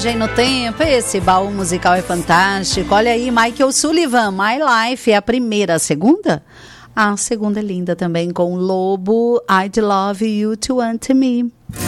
Viagem no Tempo, esse baú musical é fantástico. Olha aí, Michael Sullivan, My Life, é a primeira. A segunda? A segunda é linda também, com Lobo, I'd Love You to Want Me.